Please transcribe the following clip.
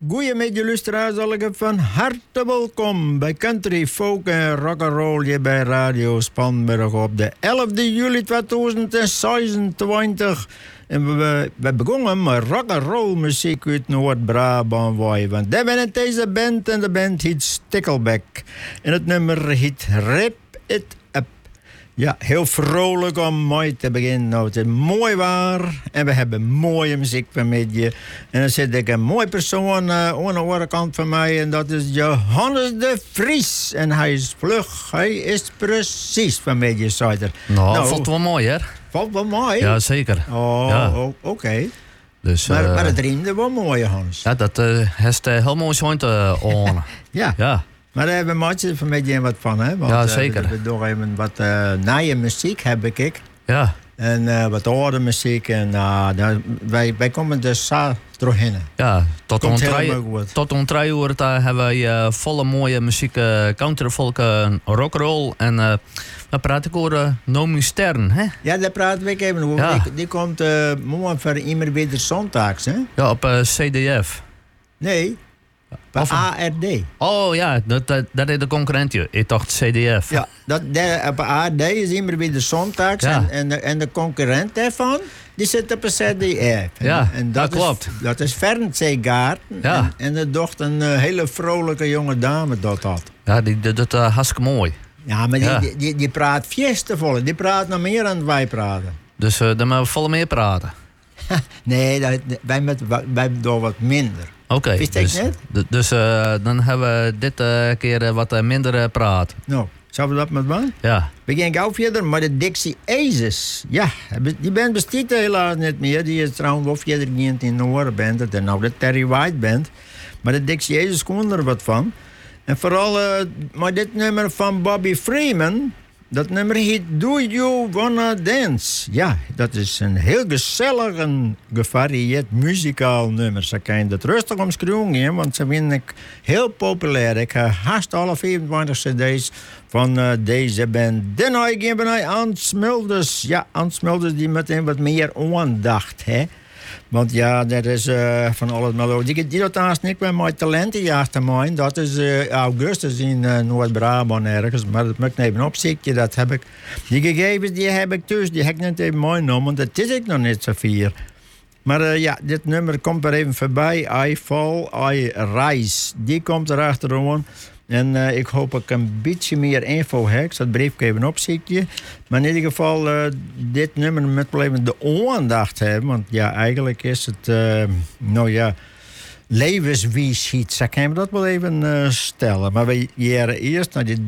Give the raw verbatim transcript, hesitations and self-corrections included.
goeiemiddag luisteraars, allemaal van harte welkom bij Country, Folk en Rock'n'Roll hier bij Radio Spanberg op de elfde juli tweeduizend zesentwintig. En we, we begonnen met rock'n'roll muziek uit Noord-Brabant. Want daar ben deze band en de band heet Stickleback. En het nummer heet Rip It Up. Ja, heel vrolijk om mooi te beginnen. Nou, het is mooi waar. En we hebben mooie muziek van met je. En dan zit ik een mooi persoon uh, aan de andere kant van mij. En dat is Johannes de Vries. En hij is vlug. Hij is precies van met je, zei er. Nou, nou valt wel mooi, hè? Valt wel mooi? Ja, zeker. Oh, ja. oh oké. Okay. Dus, maar, uh, maar het riemde wel mooi, Hans. Ja, dat uh, heeft uh, heel mooi zo'n uh, on. ja. ja. Maar daar hebben we matje van met je wat van, hè? Want, ja, zeker. Uh, we doen even wat uh, nieuwe muziek, heb ik. Ja. En uh, wat oude muziek. En uh, daar, wij, wij komen dus zo doorheen. Ja, tot om drie uur uh, hebben we uh, volle mooie muziek, uh, countryfolk, uh, rock'n'roll. En uh, dan praat ik over uh, Nomi Stern, hè? Ja, daar praten we even over. Ja. Die, die komt uh, morgen voor immer weer zondags, hè? Ja, op uh, C D F. Nee, bij of, A R D. Oh ja, dat, dat, dat is de concurrentje. Ik dacht C D F. Ja, dat, de, op A R D is immer weer de zondags. Ja. En, en, de, en de concurrent daarvan, die zit op een C D F. En, ja, en dat, dat klopt. Is, dat is Fernsehgaard. Ja. En, en de dochter een uh, hele vrolijke jonge dame dat had. Ja, die doet het uh, hartstikke mooi. Ja, maar ja. Die, die, die praat fiestevol. Die praat nog meer dan wij praten. Dus uh, dan moeten we volle meer praten? nee, dat, wij, met, wij doen wat minder. Oké, okay, dus, dus uh, dan hebben we dit uh, keer uh, wat uh, minder uh, praat. Nou, zullen we dat met doen? Ja. We gaan gauw verder, maar de Dixie Aces. Ja, die band bestaat helaas niet meer. Die is trouwens wel verder niet in de Noorden band. Dat is nou de Terry White band. Maar de Dixie Aces komen er wat van. En vooral uh, maar dit nummer van Bobby Freeman. Dat nummer heet Do You Wanna Dance? Ja, dat is een heel gezellig en gevarieerd muzikaal nummer. Ze kan je dat rustig omschrijven, want ze vind ik heel populair. Ik heb haast alle vierentwintig cd's van uh, deze band. Dan ga ik even naar Ans Smulders. Ja, Ans Smulders die meteen wat meer aandacht, hè. Want ja, dat is uh, van alles melodie. Die, die doet haast niet met mijn talentenjaar te maken. Dat is uh, augustus in uh, Noord-Brabant ergens. Maar dat moet ik even opzichtje. Dat heb ik. Die gegevens die heb ik dus. Die heb ik net even meegenomen. Dat is ik nog niet zo vier. Maar uh, ja, dit nummer komt er even voorbij. I Fall, I Rise. Die komt erachteraan. En uh, ik hoop dat ik een beetje meer info heb. Ik zal het briefje even opzichtje. Maar in ieder geval, uh, dit nummer moet wel even de aandacht hebben. Want ja, eigenlijk is het, uh, nou ja, levenswijsheid. Zo kan je dat wel even uh, stellen. Maar we jaren eerst naar die